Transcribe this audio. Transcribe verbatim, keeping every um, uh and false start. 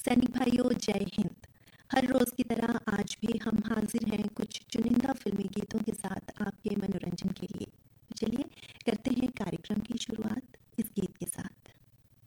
सैनिक भाइयों, जय हिंद। हर रोज़ की तरह आज भी हम हाजिर हैं कुछ चुनिंदा फिल्मी गीतों के साथ आपके मनोरंजन के लिए। तो चलिए करते हैं कार्यक्रम की शुरुआत।